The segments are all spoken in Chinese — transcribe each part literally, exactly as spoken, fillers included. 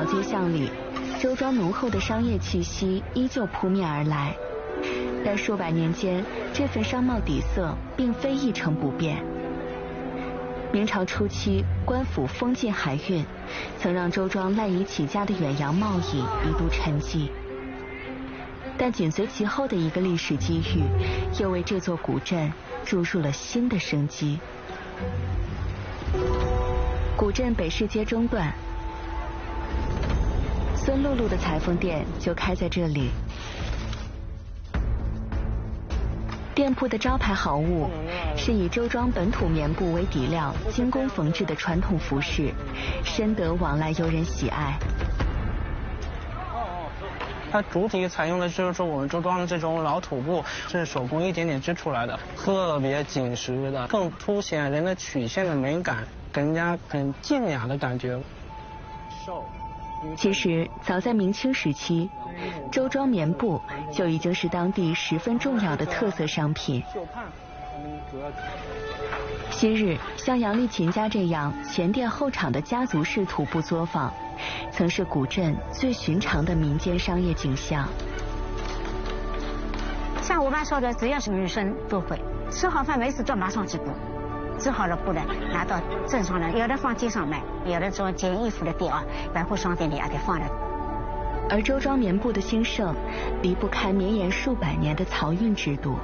街巷里，周庄浓厚的商业气息依旧扑面而来。但数百年间，这份商贸底色并非一成不变。明朝初期，官府封禁海运，曾让周庄赖以起家的远洋贸易一度沉寂。但紧随其后的一个历史机遇，又为这座古镇注入了新的生机。古镇北市街中段，孙露露的裁缝店就开在这里。店铺的招牌好物是以周庄本土棉布为底料精工缝制的传统服饰，深得往来游人喜爱。 它主体采用的就是说我们周庄的这种老土布，是手工一点点织出来的，特别紧实的，更凸显人的曲线的美感，给人家很静雅的感觉。 其实早在明清时期，周庄棉布就已经是当地十分重要的特色商品。昔日像杨丽琴家这样前店后厂的家族式土布作坊，曾是古镇最寻常的民间商业景象。 像我妈说的，只要是女生都会吃好饭没事就马上织布，织好了布呢拿到镇上来，有的放街上卖，有的做捡衣服的店啊，百货商店里也得放着。 而周庄棉布的兴盛，离不开绵延数百年的漕运制度。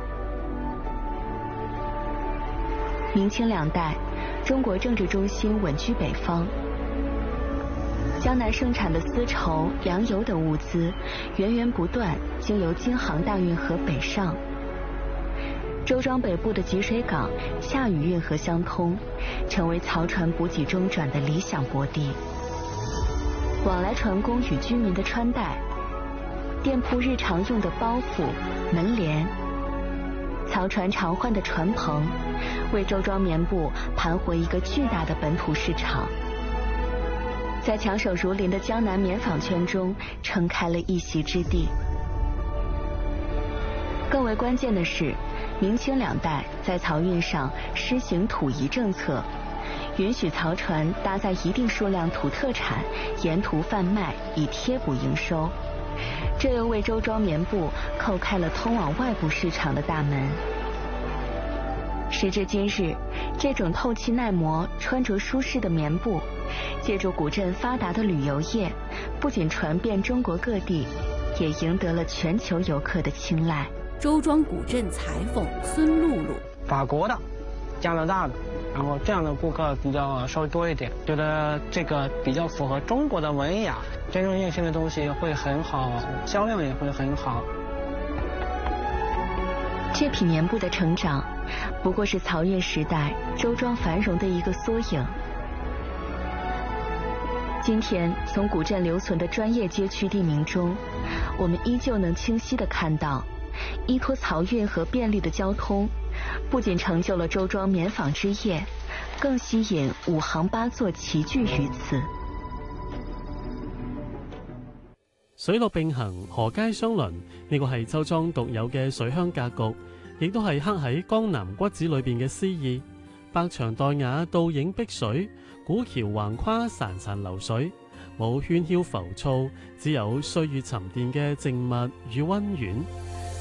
明清两代，中国政治中心稳居北方，江南生产的丝绸、粮油等物资源源不断经由京杭大运河北上。周庄北部的集水港恰与运河相通，成为漕船补给中转的理想泊地。往来船工与居民的穿戴，店铺日常用的包袱、门帘，漕船常换的船篷，为周庄棉布盘活一个巨大的本土市场，在强手如林的江南棉纺圈中撑开了一席之地。更为关键的是，明清两代在漕运上施行土夷政策，允许漕船搭载一定数量土特产沿途贩卖，以贴补营收。这又为周庄棉布叩开了通往外部市场的大门。时至今日，这种透气耐磨、穿着舒适的棉布，借助古镇发达的旅游业，不仅传遍中国各地，也赢得了全球游客的青睐。 周庄古镇裁缝孙露露， 法国的、加拿大的，然后这样的顾客比较稍微多一点，觉得这个比较符合中国的文雅，真正用心的东西会很好，销量也会很好。 这匹棉布的成长，不过是漕运时代周庄繁荣的一个缩影。今天，从古镇留存的专业街区地名中，我们依旧能清晰地看到，依托漕运和便利的交通，不仅成就了周庄棉纺织业，更吸引五行八作齐聚于此。 水陸並行，河街相鄰，呢個係周莊獨有嘅水鄉格局，亦都係刻喺江南骨子裏邊嘅詩意。百牆黛瓦，倒影碧水，古橋橫跨潺潺流水，冇喧囂浮躁，只有歲月沉澱嘅靜謐與溫婉。